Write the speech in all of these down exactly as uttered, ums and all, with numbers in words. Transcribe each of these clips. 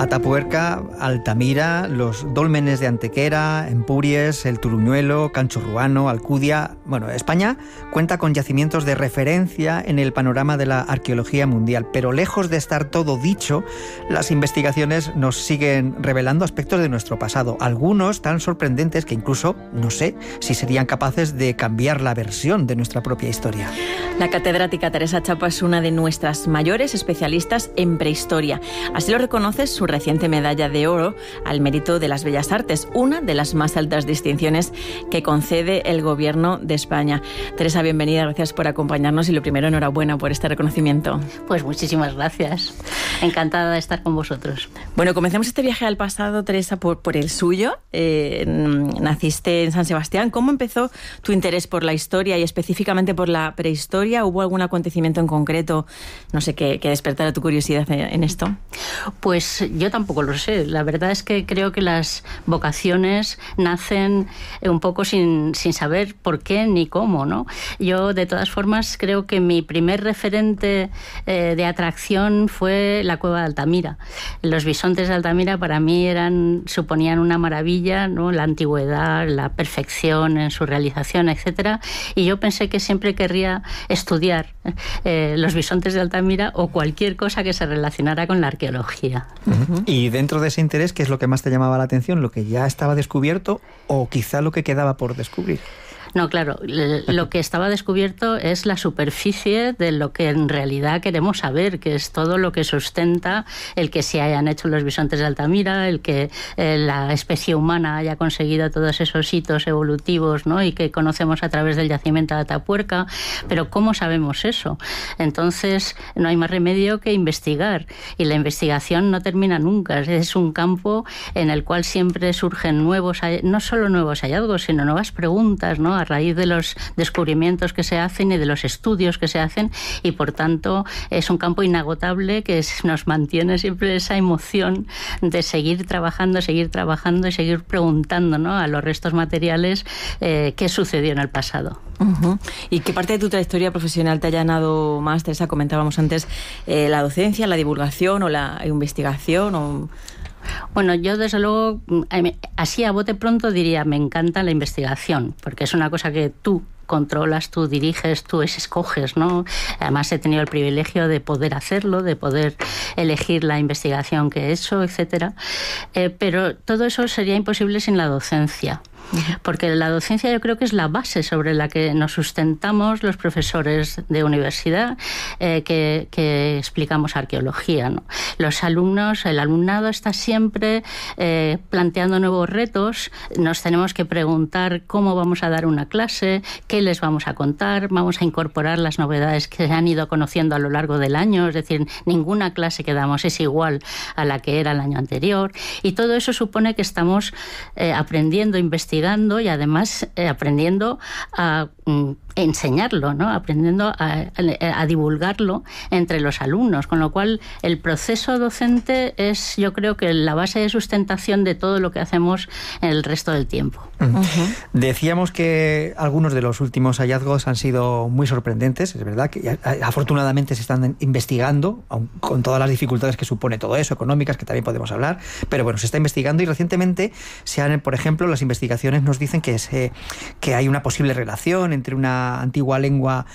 Atapuerca, Altamira, los dólmenes de Antequera, Empúries, el Turuñuelo, Cancho Ruano, Alcudia... Bueno, España cuenta con yacimientos de referencia en el panorama de la arqueología mundial, pero lejos de estar todo dicho, las investigaciones nos siguen revelando aspectos de nuestro pasado, algunos tan sorprendentes que incluso no sé si serían capaces de cambiar la versión de nuestra propia historia. La catedrática Teresa Chapo es una de nuestras mayores especialistas en prehistoria. Así lo reconoce su reciente medalla de oro al mérito de las bellas artes, una de las más altas distinciones que concede el Gobierno de España. Teresa, bienvenida, gracias por acompañarnos y lo primero, enhorabuena por este reconocimiento. Pues muchísimas gracias, encantada de estar con vosotros. Bueno, comencemos este viaje al pasado, Teresa, por, por el suyo. Eh, naciste en San Sebastián. ¿Cómo empezó tu interés por la historia y específicamente por la prehistoria? ¿Hubo algún acontecimiento en concreto, no sé, que, que despertara tu curiosidad en, en esto? Pues yo tampoco lo sé. La verdad es que creo que las vocaciones nacen un poco sin, sin saber por qué ni cómo, ¿no? Yo, de todas formas, creo que mi primer referente eh, de atracción fue la cueva de Altamira. Los bisontes de Altamira para mí eran, suponían una maravilla, ¿no? La antigüedad, la perfección en su realización, etcétera. Y yo pensé que siempre querría estudiar eh, los bisontes de Altamira o cualquier cosa que se relacionara con la arqueología. Uh-huh. Y dentro de ese interés, ¿qué es lo que más te llamaba la atención? ¿Lo que ya estaba descubierto o quizá lo que quedaba por descubrir? No, claro, lo que estaba descubierto es la superficie de lo que en realidad queremos saber, que es todo lo que sustenta el que se hayan hecho los bisontes de Altamira, el que eh, la especie humana haya conseguido todos esos hitos evolutivos, ¿no? Y que conocemos a través del yacimiento de Atapuerca. Pero ¿cómo sabemos eso? Entonces no hay más remedio que investigar, y la investigación no termina nunca. Es un campo en el cual siempre surgen nuevos, no solo nuevos hallazgos, sino nuevas preguntas, ¿no? A raíz de los descubrimientos que se hacen y de los estudios que se hacen, y por tanto es un campo inagotable que es, nos mantiene siempre esa emoción de seguir trabajando, seguir trabajando y seguir preguntando, ¿no? A los restos materiales eh, qué sucedió en el pasado. Uh-huh. ¿Y qué parte de tu trayectoria profesional te ha llenado más, Teresa? Comentábamos antes eh, la docencia, la divulgación o la investigación o... Bueno, yo desde luego, así a bote pronto diría, me encanta la investigación, porque es una cosa que tú controlas, tú diriges, tú escoges, ¿no? Además he tenido el privilegio de poder hacerlo, de poder elegir la investigación que he hecho, etcétera. Eh, pero todo eso sería imposible sin la docencia. Porque la docencia yo creo que es la base sobre la que nos sustentamos los profesores de universidad eh, que, que explicamos arqueología, ¿no? Los alumnos, el alumnado está siempre eh, planteando nuevos retos, nos tenemos que preguntar cómo vamos a dar una clase, qué les vamos a contar, vamos a incorporar las novedades que se han ido conociendo a lo largo del año, es decir, ninguna clase que damos es igual a la que era el año anterior, y todo eso supone que estamos eh, aprendiendo, investigando y además eh, aprendiendo a mm, enseñarlo, ¿no? Aprendiendo a, a divulgarlo entre los alumnos, con lo cual el proceso docente es, yo creo que la base de sustentación de todo lo que hacemos en el resto del tiempo. Uh-huh. Decíamos que algunos de los últimos hallazgos han sido muy sorprendentes, es verdad que afortunadamente se están investigando, aun con todas las dificultades que supone todo eso, económicas, que también podemos hablar, pero bueno, se está investigando y recientemente se han, por ejemplo, las investigaciones nos dicen que, se, que hay una posible relación entre una antigua lengua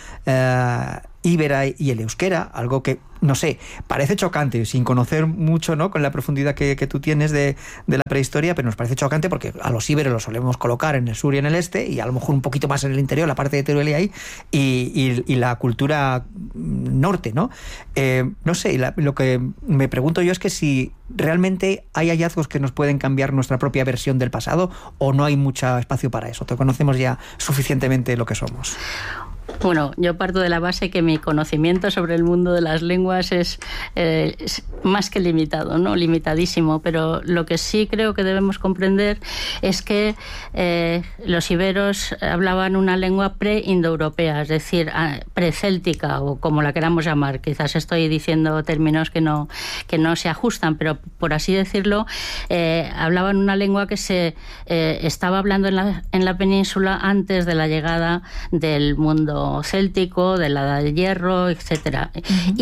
eh, íbera y el euskera, algo que, no sé, parece chocante, sin conocer mucho, ¿no?, con la profundidad que, que tú tienes de, de la prehistoria, pero nos parece chocante porque a los íberos los solemos colocar en el sur y en el este, y a lo mejor un poquito más en el interior, la parte de Teruel y ahí, y, y, y la cultura norte, ¿no? Eh, no sé, la, lo que me pregunto yo es que si realmente hay hallazgos que nos pueden cambiar nuestra propia versión del pasado, o no hay mucho espacio para eso, te conocemos ya suficientemente lo que somos. Bueno, yo parto de la base que mi conocimiento sobre el mundo de las lenguas es, eh, es más que limitado, ¿no? Limitadísimo, pero lo que sí creo que debemos comprender es que eh, los iberos hablaban una lengua pre-indoeuropea, es decir, precéltica, o como la queramos llamar. Quizás estoy diciendo términos que no, que no se ajustan, pero por así decirlo, eh, hablaban una lengua que se eh, estaba hablando en la, en la península antes de la llegada del mundo céltico, de la Edad del Hierro, etcétera. Uh-huh. Y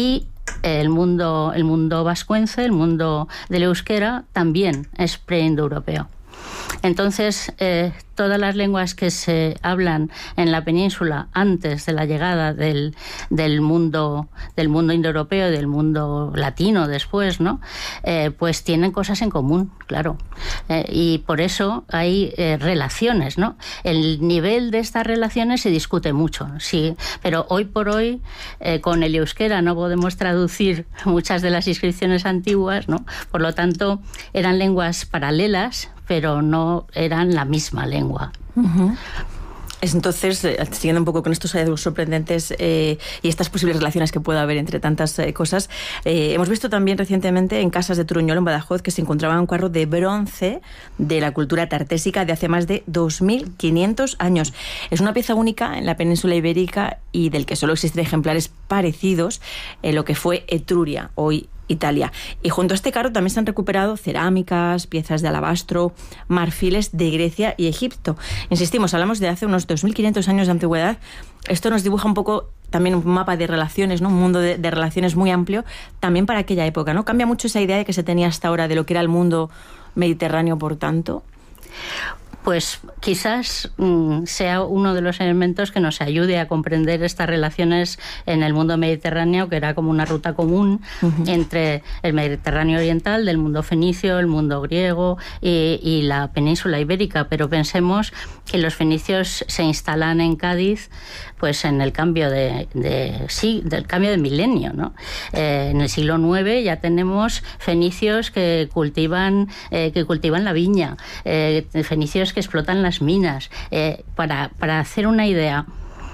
el mundo, el mundo vascuence, el mundo del euskera, también es preindoeuropeo. Entonces, eh, todas las lenguas que se hablan en la península antes de la llegada del, del mundo del mundo indoeuropeo y del mundo latino después, ¿no? Eh, pues tienen cosas en común, claro. Eh, y por eso hay eh, relaciones, ¿no? El nivel de estas relaciones se discute mucho, sí, pero hoy por hoy eh, con el euskera no podemos traducir muchas de las inscripciones antiguas, ¿no? Por lo tanto, eran lenguas paralelas, pero no eran la misma lengua. Uh-huh. Entonces, eh, siguiendo un poco con estos hallazgos sorprendentes eh, y estas posibles relaciones que pueda haber entre tantas eh, cosas, eh, hemos visto también recientemente en Casas de Truñol, en Badajoz, que se encontraba un carro de bronce de la cultura tartésica de hace más de dos mil quinientos años. Es una pieza única en la península ibérica y del que solo existen ejemplares parecidos en lo que fue Etruria, hoy Italia. Y junto a este carro también se han recuperado cerámicas, piezas de alabastro, marfiles de Grecia y Egipto. Insistimos, hablamos de hace unos dos mil quinientos años de antigüedad. Esto nos dibuja un poco también un mapa de relaciones, ¿no? Un mundo de, de relaciones muy amplio también para aquella época, ¿no? Cambia mucho esa idea de que se tenía hasta ahora de lo que era el mundo mediterráneo, por tanto. Pues quizás mmm, sea uno de los elementos que nos ayude a comprender estas relaciones en el mundo mediterráneo, que era como una ruta común uh-huh. entre el Mediterráneo oriental, del mundo fenicio, el mundo griego y, y la península ibérica. Pero pensemos que los fenicios se instalan en Cádiz pues en el cambio de, de sí, del cambio de milenio, ¿no? Eh, en el siglo nueve ya tenemos fenicios que cultivan eh, que cultivan la viña, eh, fenicios que explotan las minas. Eh, para, para hacer una idea,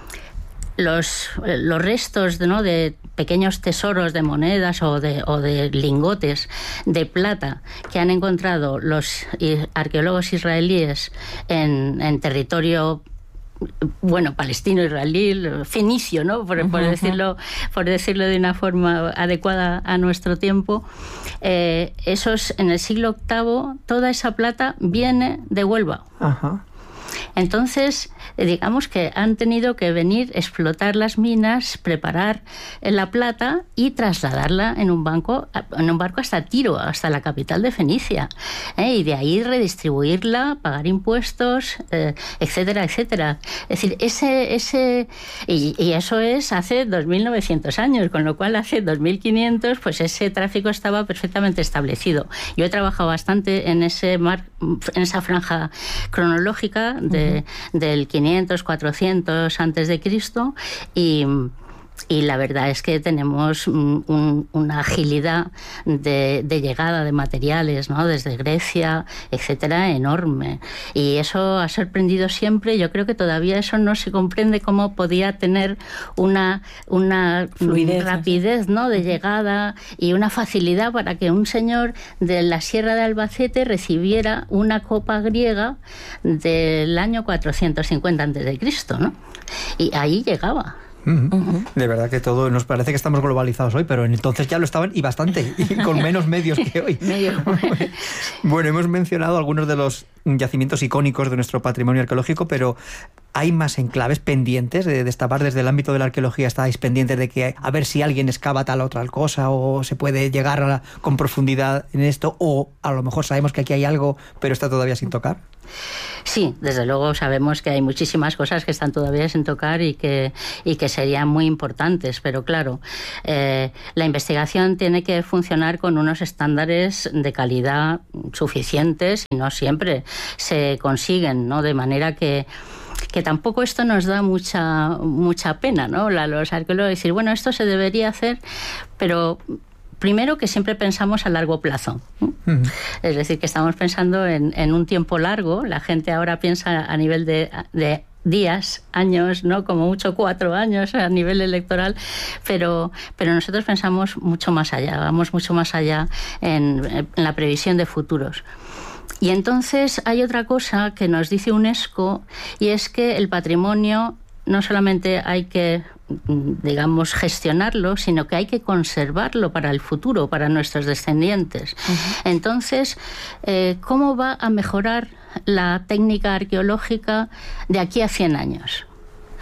los, los restos, ¿no?, de pequeños tesoros de monedas o de, o de lingotes de plata que han encontrado los arqueólogos israelíes en, en territorio, bueno, palestino, israelí, fenicio, ¿no? Por, uh-huh, por decirlo, por decirlo de una forma adecuada a nuestro tiempo. Eh, esos, en el siglo octavo, toda esa plata viene de Huelva. Uh-huh. Entonces, digamos que han tenido que venir, explotar las minas, preparar la plata y trasladarla en un banco, en un barco hasta Tiro, hasta la capital de Fenicia, ¿eh? Y de ahí redistribuirla, pagar impuestos, eh, etcétera, etcétera. Es decir, ese, ese y, y eso es hace dos mil novecientos años, con lo cual hace dos mil quinientos, pues ese tráfico estaba perfectamente establecido. Yo he trabajado bastante en ese mar, en esa franja cronológica de, uh-huh. del quinientos, cuatrocientos antes de Cristo, y Y la verdad es que tenemos un, una agilidad de, de llegada de materiales, ¿no?, desde Grecia, etcétera, enorme. Y eso ha sorprendido siempre. Yo creo que todavía eso no se comprende, cómo podía tener una, una fluidez, rapidez, ¿no?, de llegada y una facilidad para que un señor de la Sierra de Albacete recibiera una copa griega del año cuatrocientos cincuenta antes de Cristo, ¿no? Y ahí llegaba. Uh-huh. Uh-huh. De verdad que todo nos parece que estamos globalizados hoy, pero entonces ya lo estaban, y bastante, y con menos medios que hoy. Medio. Bueno, hemos mencionado algunos de los yacimientos icónicos de nuestro patrimonio arqueológico, pero ¿hay más enclaves pendientes de destapar? Desde el ámbito de la arqueología estáis pendientes de que a ver si alguien excava tal otra cosa, o se puede llegar a la, con profundidad en esto, o a lo mejor sabemos que aquí hay algo pero está todavía sin tocar. Sí, desde luego sabemos que hay muchísimas cosas que están todavía sin tocar y que, y que serían muy importantes, pero claro, eh, la investigación tiene que funcionar con unos estándares de calidad suficientes y no siempre se consiguen, ¿no? De manera que que tampoco esto nos da mucha mucha pena, ¿no? La, los arqueólogos decir, bueno, esto se debería hacer, pero primero que siempre pensamos a largo plazo. Uh-huh. Es decir, que estamos pensando en, en un tiempo largo. La gente ahora piensa a nivel de, de días, años, ¿no? Como mucho cuatro años a nivel electoral, pero, pero nosotros pensamos mucho más allá, vamos mucho más allá en, en la previsión de futuros. Y entonces hay otra cosa que nos dice UNESCO, y es que el patrimonio no solamente hay que, digamos, gestionarlo, sino que hay que conservarlo para el futuro, para nuestros descendientes. Uh-huh. Entonces, eh, ¿cómo va a mejorar la técnica arqueológica de aquí a cien años?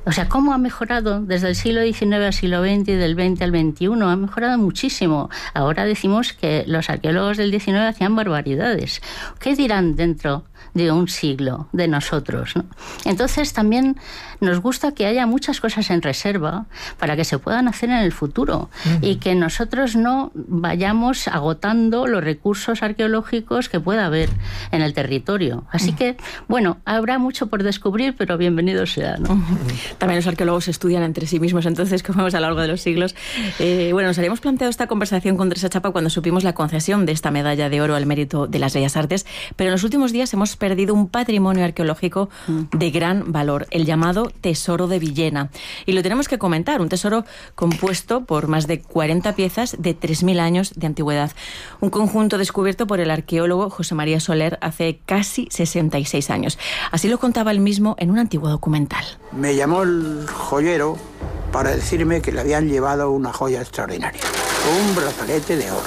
O sea, ¿cómo ha mejorado desde el siglo diecinueve al siglo veinte y del veinte al veintiuno? Ha mejorado muchísimo. Ahora decimos que los arqueólogos del diecinueve hacían barbaridades. ¿Qué dirán dentro de un siglo de nosotros, ¿no? Entonces también nos gusta que haya muchas cosas en reserva para que se puedan hacer en el futuro uh-huh. y que nosotros no vayamos agotando los recursos arqueológicos que pueda haber en el territorio. Así uh-huh. que, bueno, habrá mucho por descubrir, pero bienvenido sea, ¿no? Uh-huh. También los arqueólogos estudian entre sí mismos, entonces, como vemos a lo largo de los siglos. Eh, bueno, nos habíamos planteado esta conversación con Teresa Chapa cuando supimos la concesión de esta medalla de oro al mérito de las Bellas Artes, pero en los últimos días hemos perdido un patrimonio arqueológico de gran valor, el llamado Tesoro de Villena. Y lo tenemos que comentar, un tesoro compuesto por más de cuarenta piezas de tres mil años de antigüedad. Un conjunto descubierto por el arqueólogo José María Soler hace casi sesenta y seis años. Así lo contaba él mismo en un antiguo documental. Me llamó el joyero para decirme que le habían llevado una joya extraordinaria, un brazalete de oro.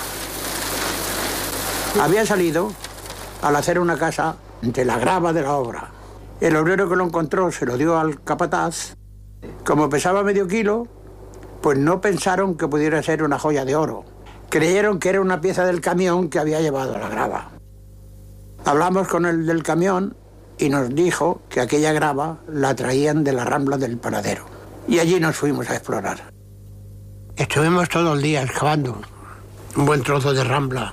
Había salido al hacer una casa de la grava de la obra. El obrero que lo encontró se lo dio al capataz. Como pesaba medio kilo, pues no pensaron que pudiera ser una joya de oro. Creyeron que era una pieza del camión que había llevado a la grava. Hablamos con el del camión y nos dijo que aquella grava la traían de la Rambla del Paradero. Y allí nos fuimos a explorar. Estuvimos todo el día excavando un buen trozo de Rambla.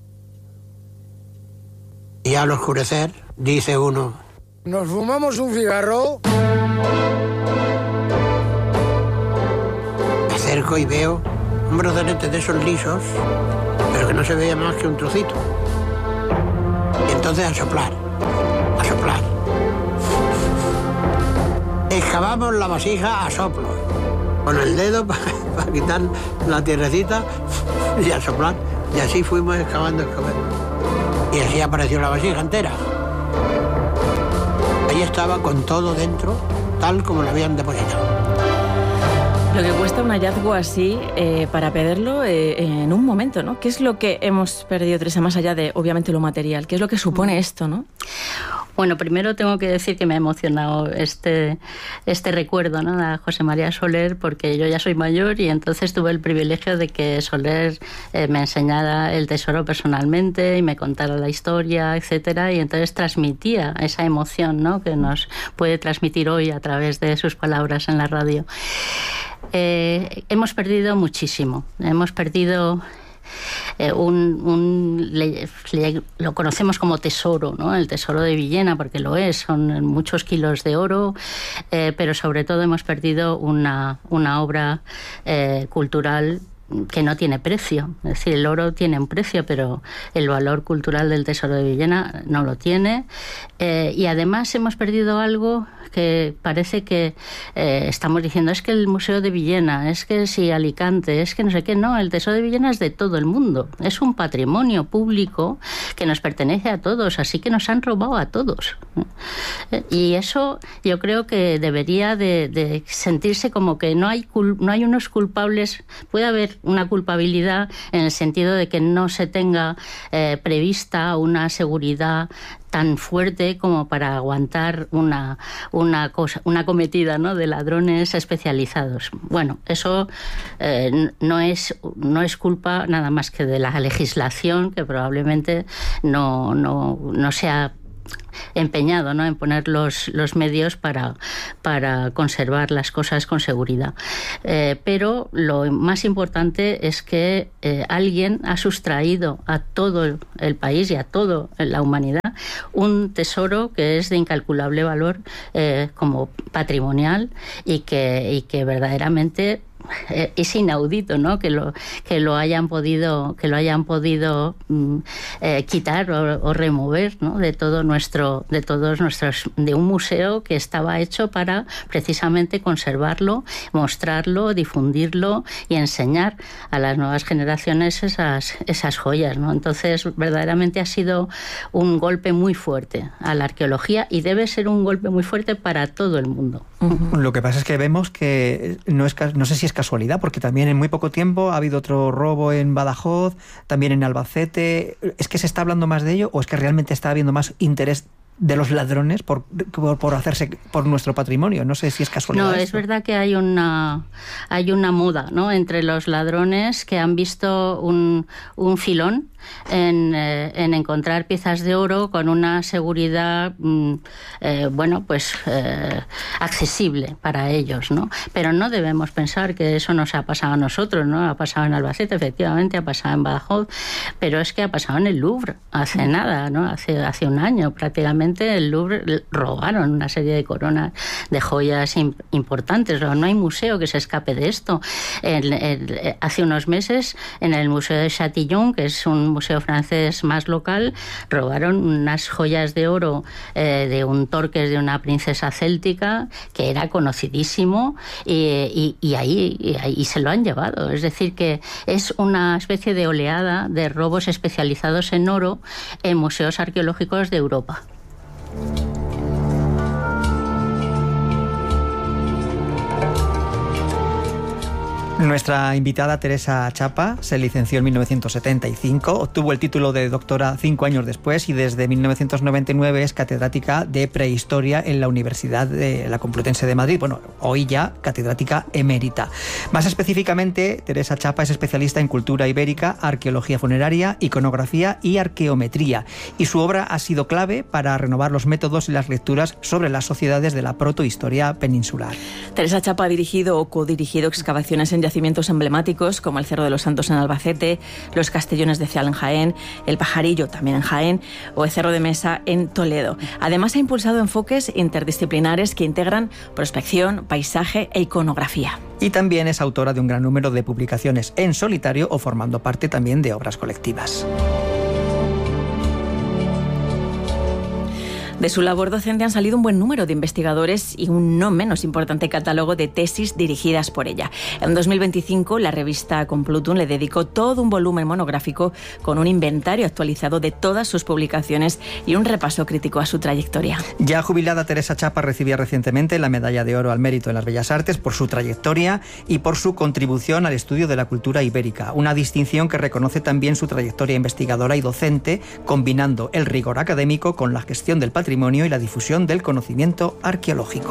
Y al oscurecer, dice uno: nos fumamos un cigarro. Me acerco y veo un brazalete de esos lisos, pero que no se veía más que un trocito. Y entonces a soplar, a soplar. Excavamos la vasija a soplo, con el dedo para pa quitar la tierrecita y a soplar. Y así fuimos excavando, excavando. Y así apareció la vasija entera. Ahí estaba con todo dentro, tal como lo habían depositado. Lo que cuesta un hallazgo así, eh, para perderlo eh, en un momento, ¿no? ¿Qué es lo que hemos perdido, Teresa, más allá de, obviamente, lo material? ¿Qué es lo que supone esto, no? Bueno, primero tengo que decir que me ha emocionado este, este recuerdo, ¿no?, a José María Soler, porque yo ya soy mayor y entonces tuve el privilegio de que Soler eh, me enseñara el tesoro personalmente y me contara la historia, etcétera, y entonces transmitía esa emoción, ¿no?, que nos puede transmitir hoy a través de sus palabras en la radio. Eh, hemos perdido muchísimo, hemos perdido... Eh, un, un le, le, lo conocemos como tesoro, ¿no?, el tesoro de Villena, porque lo es, son muchos kilos de oro, eh, pero sobre todo hemos perdido una, una obra eh, cultural que no tiene precio. Es decir, el oro tiene un precio, pero el valor cultural del tesoro de Villena no lo tiene. Eh, y además hemos perdido algo que parece que eh, estamos diciendo, es que el Museo de Villena, es que si Alicante, es que no sé qué. No, el tesoro de Villena es de todo el mundo. Es un patrimonio público que nos pertenece a todos, así que nos han robado a todos. Y eso yo creo que debería de, de sentirse como que no hay, cul- no hay unos culpables. Puede haber una culpabilidad en el sentido de que no se tenga eh, prevista una seguridad tan fuerte como para aguantar una, una, cosa, una cometida, ¿no?, de ladrones especializados. Bueno, eso eh, no, es, no es culpa nada más que de la legislación, que probablemente no, no, no sea empeñado, ¿no?, en poner los, los medios para, para conservar las cosas con seguridad. Eh, pero lo más importante es que eh, alguien ha sustraído a todo el, el país y a toda la humanidad un tesoro que es de incalculable valor eh, como patrimonial y que, y que verdaderamente es inaudito, ¿no?, que lo que lo hayan podido que lo hayan podido mm, eh, quitar o, o remover, ¿no?, de todo nuestro de todos nuestros de un museo que estaba hecho para precisamente conservarlo, mostrarlo, difundirlo y enseñar a las nuevas generaciones esas esas joyas, ¿no? Entonces, verdaderamente ha sido un golpe muy fuerte a la arqueología y debe ser un golpe muy fuerte para todo el mundo. Uh-huh. Lo que pasa es que vemos que no es no sé si es casualidad, porque también en muy poco tiempo ha habido otro robo en Badajoz, también en Albacete. ¿Es que se está hablando más de ello o es que realmente está habiendo más interés de los ladrones por, por, por hacerse por nuestro patrimonio. No sé si es casualidad. No, esto. Es verdad que hay una hay una muda, ¿no?, entre los ladrones que han visto un, un filón en, eh, en encontrar piezas de oro con una seguridad mm, eh, bueno, pues eh, accesible para ellos, ¿no? Pero no debemos pensar que eso nos ha pasado a nosotros, ¿no? Ha pasado en Albacete, efectivamente, ha pasado en Badajoz, pero es que ha pasado en el Louvre hace mm. nada, ¿no? Hace, hace un año prácticamente. El Louvre robaron una serie de coronas, de joyas importantes. No hay museo que se escape de esto. El, el, hace unos meses, en el Museo de Châtillon, que es un museo francés más local, robaron unas joyas de oro eh, de un torques de una princesa céltica que era conocidísimo, y, y, y, ahí, y ahí se lo han llevado. Es decir, que es una especie de oleada de robos especializados en oro en museos arqueológicos de Europa. Nuestra invitada Teresa Chapa se licenció en mil novecientos setenta y cinco, obtuvo el título de doctora cinco años después y desde mil novecientos noventa y nueve es catedrática de prehistoria en la Universidad de la Complutense de Madrid. Bueno, hoy ya catedrática emérita. Más específicamente, Teresa Chapa es especialista en cultura ibérica, arqueología funeraria, iconografía y arqueometría. Y su obra ha sido clave para renovar los métodos y las lecturas sobre las sociedades de la protohistoria peninsular. Teresa Chapa ha dirigido o codirigido excavaciones en yacimientos emblemáticos como el Cerro de los Santos en Albacete, los Castellones de Cial en Jaén, el Pajarillo también en Jaén o el Cerro de Mesa en Toledo. Además ha impulsado enfoques interdisciplinares que integran prospección, paisaje e iconografía. Y también es autora de un gran número de publicaciones en solitario o formando parte también de obras colectivas. De su labor docente han salido un buen número de investigadores y un no menos importante catálogo de tesis dirigidas por ella. En dos mil veinticinco, la revista Complutum le dedicó todo un volumen monográfico con un inventario actualizado de todas sus publicaciones y un repaso crítico a su trayectoria. Ya jubilada, Teresa Chapa recibía recientemente la Medalla de Oro al Mérito en las Bellas Artes por su trayectoria y por su contribución al estudio de la cultura ibérica, una distinción que reconoce también su trayectoria investigadora y docente, combinando el rigor académico con la gestión del patrimonio y la difusión del conocimiento arqueológico.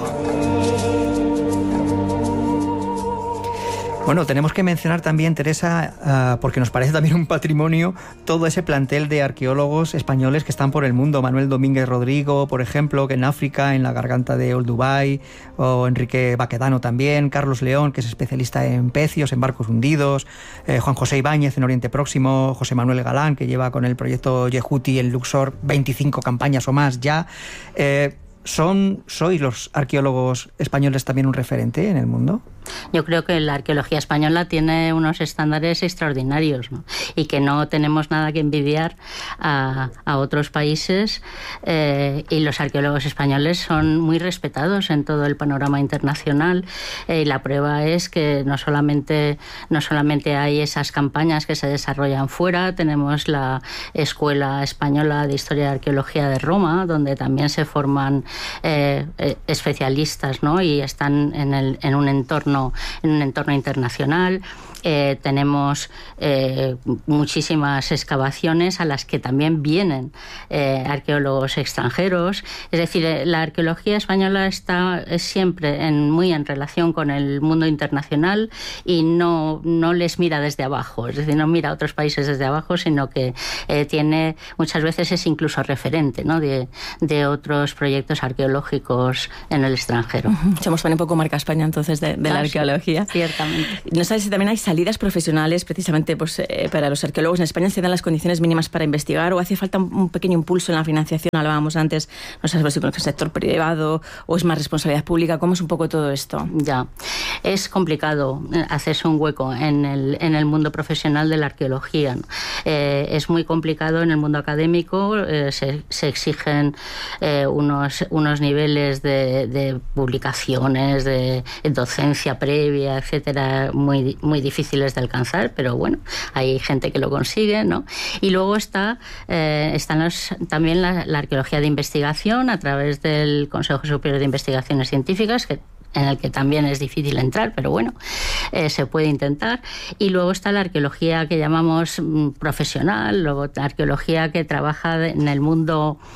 Bueno, tenemos que mencionar también, Teresa, uh, porque nos parece también un patrimonio, todo ese plantel de arqueólogos españoles que están por el mundo. Manuel Domínguez Rodrigo, por ejemplo, que en África, en la garganta de Olduvai, o Enrique Baquedano también, Carlos León, que es especialista en pecios, en barcos hundidos, eh, Juan José Ibáñez en Oriente Próximo, José Manuel Galán, que lleva con el proyecto Yehuti en Luxor veinticinco campañas o más ya. Eh, ¿Son, ¿Sois los arqueólogos españoles también un referente en el mundo? Yo creo que la arqueología española tiene unos estándares extraordinarios, ¿no? Y que no tenemos nada que envidiar a, a otros países, eh, y los arqueólogos españoles son muy respetados en todo el panorama internacional, eh, y la prueba es que no solamente, no solamente hay esas campañas que se desarrollan fuera, tenemos la Escuela Española de Historia y Arqueología de Roma, donde también se forman eh, especialistas, ¿no? Y están en, el, en un entorno en un entorno internacional. Eh, tenemos eh, muchísimas excavaciones a las que también vienen eh, arqueólogos extranjeros. Es decir, la arqueología española está siempre en, muy en relación con el mundo internacional y no, no les mira desde abajo. Es decir, no mira a otros países desde abajo, sino que eh, tiene, muchas veces es incluso referente, ¿no?, de, de otros proyectos arqueológicos en el extranjero. Somos también un poco marca España entonces de, de la arqueología. Ciertamente. No sabes si también hay salidas profesionales precisamente pues, eh, para los arqueólogos. En España se dan las condiciones mínimas para investigar o hace falta un, un pequeño impulso en la financiación. Hablábamos antes, no sabes si con el sector privado o es más responsabilidad pública. ¿Cómo es un poco todo esto? Ya, es complicado hacerse un hueco en el, en el mundo profesional de la arqueología, ¿no? Eh, es muy complicado en el mundo académico, eh, se, se exigen eh, unos, unos niveles de, de publicaciones, de docencia previa, etcétera, muy, muy difíciles de alcanzar, pero bueno, hay gente que lo consigue, ¿no? Y luego está eh, están los, también la, la arqueología de investigación a través del Consejo Superior de Investigaciones Científicas, que en el que también es difícil entrar, pero bueno, eh, se puede intentar. Y luego está la arqueología que llamamos mm, profesional, luego la arqueología que trabaja en el mundo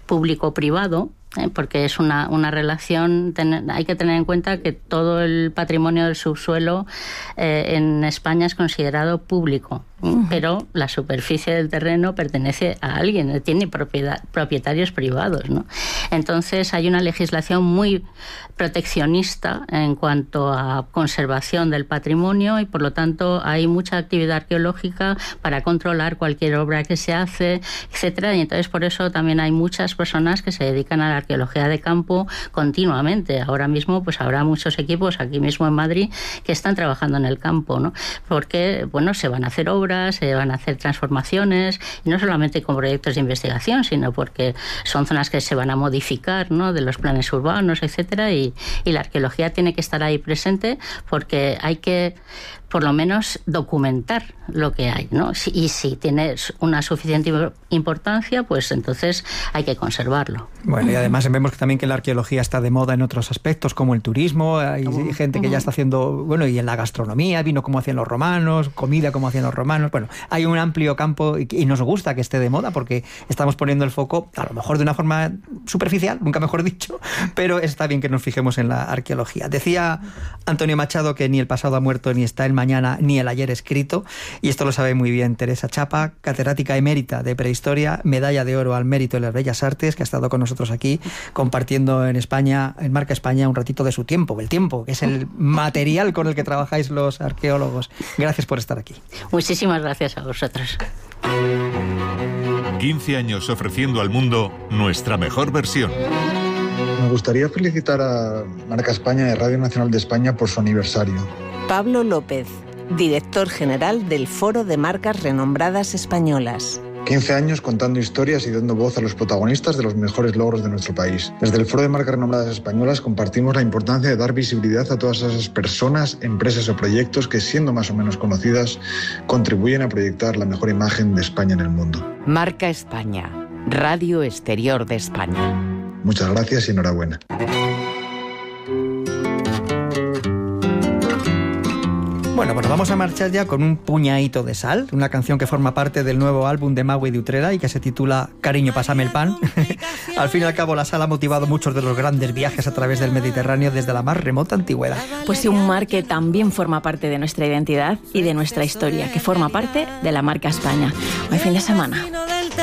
público-privado, ¿eh? Porque es una, una relación, ten, hay que tener en cuenta que todo el patrimonio del subsuelo eh, en España es considerado público, uh-huh. pero la superficie del terreno pertenece a alguien, tiene propiedad, propietarios privados, ¿no? Entonces hay una legislación muy proteccionista en cuanto a conservación del patrimonio y por lo tanto hay mucha actividad arqueológica para controlar cualquier obra que se hace, etcétera, y entonces por eso también hay muchas personas que se dedican a la arqueología de campo continuamente. Ahora mismo pues habrá muchos equipos aquí mismo en Madrid que están trabajando en el campo, ¿no? Porque bueno, se van a hacer obras, se van a hacer transformaciones, y no solamente con proyectos de investigación, sino porque son zonas que se van a modificar, ¿no? De los planes urbanos, etcétera, y, y la arqueología tiene que estar ahí presente porque hay que por lo menos documentar lo que hay, ¿no? Y si tiene una suficiente importancia, pues entonces hay que conservarlo. Bueno, y además vemos que también que la arqueología está de moda en otros aspectos, como el turismo, hay uh-huh. gente que ya está haciendo, bueno, y en la gastronomía, vino como hacían los romanos, comida como hacían los romanos, bueno, hay un amplio campo y, y nos gusta que esté de moda porque estamos poniendo el foco, a lo mejor de una forma superficial, nunca mejor dicho, pero está bien que nos fijemos en la arqueología. Decía Antonio Machado que ni el pasado ha muerto ni está el mañana ni el ayer escrito, y esto lo sabe muy bien Teresa Chapa, catedrática emérita de prehistoria, medalla de oro al mérito de las bellas artes, que ha estado con nosotros aquí compartiendo en España, en Marca España, un ratito de su tiempo, el tiempo, que es el material con el que trabajáis los arqueólogos. Gracias por estar aquí. Muchísimas gracias a vosotros. quince años ofreciendo al mundo nuestra mejor versión. Me gustaría felicitar a Marca España y Radio Nacional de España por su aniversario. Pablo López, director general del Foro de Marcas Renombradas Españolas. quince años contando historias y dando voz a los protagonistas de los mejores logros de nuestro país. Desde el Foro de Marcas Renombradas Españolas compartimos la importancia de dar visibilidad a todas esas personas, empresas o proyectos que, siendo más o menos conocidas, contribuyen a proyectar la mejor imagen de España en el mundo. Marca España, Radio Exterior de España. Muchas gracias y enhorabuena. Bueno, pues vamos a marchar ya con un puñadito de sal, una canción que forma parte del nuevo álbum de Maui de Utrera y que se titula Cariño, pásame el pan. Al fin y al cabo, la sal ha motivado muchos de los grandes viajes a través del Mediterráneo desde la más remota antigüedad. Pues sí, un mar que también forma parte de nuestra identidad y de nuestra historia, que forma parte de la marca España. Buen fin de semana.